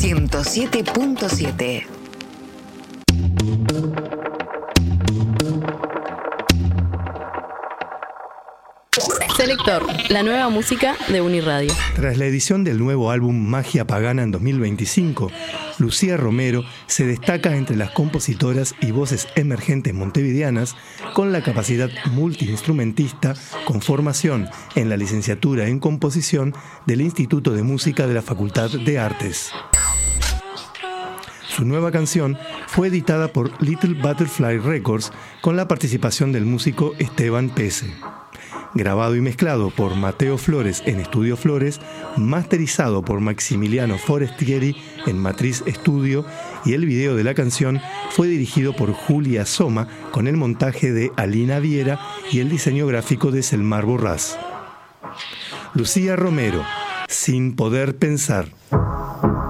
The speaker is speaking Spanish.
107.7. Selector, la nueva música de Uniradio. Tras la edición del nuevo álbum Magia Pagana en 2025, Lucía Romero se destaca entre las compositoras y voces emergentes montevideanas con la capacidad multiinstrumentista con formación en la licenciatura en composición del Instituto de Música de la Facultad de Artes. Su nueva canción fue editada por Little Butterfly Records con la participación del músico Esteban Pese. Grabado y mezclado por Mateo Flores en Estudio Flores, masterizado por Maximiliano Forestieri en Matriz Estudio, y el video de la canción fue dirigido por Julia Soma con el montaje de Alina Viera y el diseño gráfico de Selmar Borrás. Lucía Romero, Sin Poder Pensar.